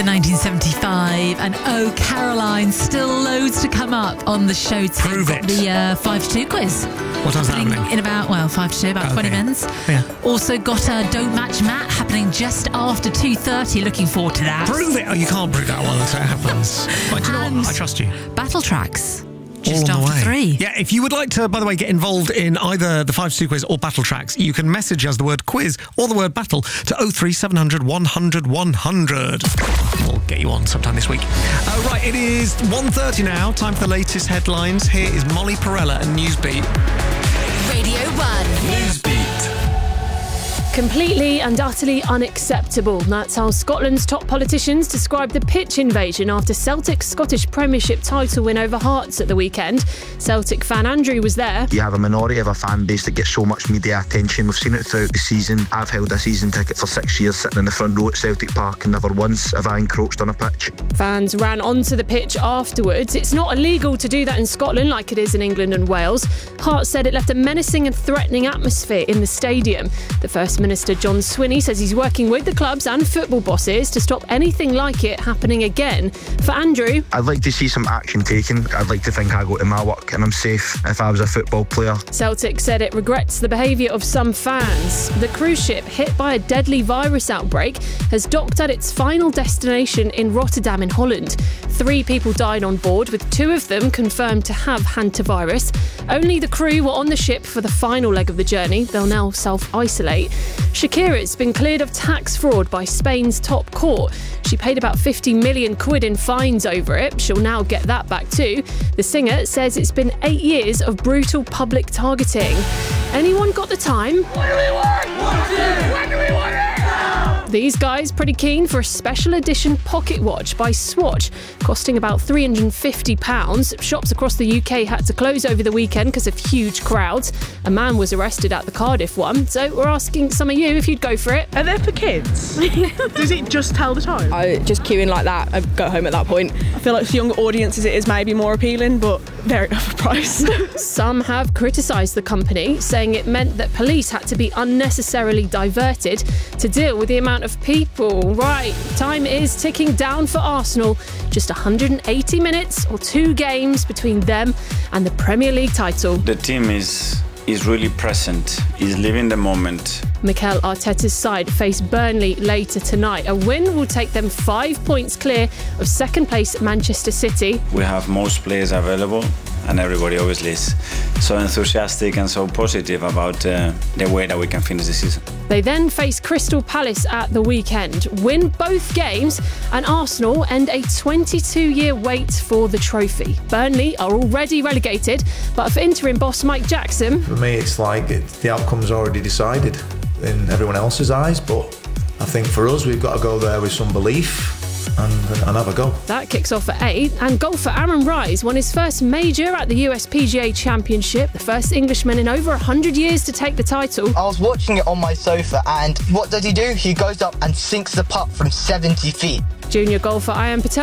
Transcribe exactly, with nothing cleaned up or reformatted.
the nineteen seventy-five, and Oh Caroline, still loads to come up on the show today. Prove it. The uh, five to two quiz. What time's that happening? In about, well, five to two, about Okay. twenty minutes. Yeah. Also got a Don't Match Matt happening just after two thirty. Looking forward to that. Prove it. Oh, you can't prove that one until it happens. But you know And what? I trust you. Battle Tracks. Just All on the after way. three. Yeah, if you would like to, by the way, get involved in either the five to two quiz or Battle Tracks, you can message us the word quiz or the word battle to oh three seven hundred one hundred one hundred. We'll get you on sometime this week. Uh, right, it is one thirty now. Time for the latest headlines. Here is Molly Perella and Newsbeat. Radio one. Newsbeat. Completely and utterly unacceptable. That's how Scotland's top politicians described the pitch invasion after Celtic's Scottish Premiership title win over Hearts at the weekend. Celtic fan Andrew was there. You have a minority of a fan base that gets so much media attention. We've seen it throughout the season. I've held a season ticket for six years sitting in the front row at Celtic Park, and never once have I encroached on a pitch. Fans ran onto the pitch afterwards. It's not illegal to do that in Scotland like it is in England and Wales. Hearts said it left a menacing and threatening atmosphere in the stadium. The First Minister John Swinney says he's working with the clubs and football bosses to stop anything like it happening again. For Andrew, I'd like to see some action taken. I'd like to think I go to my work and I'm safe if I was a football player. Celtic said it regrets the behaviour of some fans. The cruise ship, hit by a deadly virus outbreak, has docked at its final destination in Rotterdam in Holland. Three people died on board, with two of them confirmed to have hantavirus. Only the crew were on the ship for the final leg of the journey. They'll now self-isolate. Shakira's been cleared of tax fraud by Spain's top court. She paid about fifty million quid in fines over it. She'll now get that back too. The singer says it's been eight years of brutal public targeting. Anyone got the time? What do we want? What do? When do we want it? These guys pretty keen for a special edition pocket watch by Swatch, costing about three hundred fifty pounds. Shops across the U K had to close over the weekend because of huge crowds. A man was arrested at the Cardiff one, so we're asking some of you if you'd go for it. Are they for kids? Does it just tell the time? I just queuing like that, I go home at that point. I feel like for younger audiences it is maybe more appealing, but very overpriced. Some have criticised the company, saying it meant that police had to be unnecessarily diverted to deal with the amount of people. Right, time is ticking down for Arsenal. Just one hundred eighty minutes or two games between them and the Premier League title. The team is is really present, is living the moment. Mikel Arteta's side face Burnley later tonight. A win will take them five points clear of second place Manchester City. We have most players available, and everybody obviously is so enthusiastic and so positive about uh, the way that we can finish the season. They then face Crystal Palace at the weekend, win both games, and Arsenal end a twenty-two-year wait for the trophy. Burnley are already relegated, but for interim boss Mike Jackson... For me, it's like it, the outcome's already decided in everyone else's eyes, but I think for us, we've got to go there with some belief and, and have a go. That kicks off at eight, and golfer Aaron Rise won his first major at the U S P G A Championship, the first Englishman in over one hundred years to take the title. I was watching it on my sofa, and what does he do? He goes up and sinks the putt from seventy feet. Junior golfer Ian Patel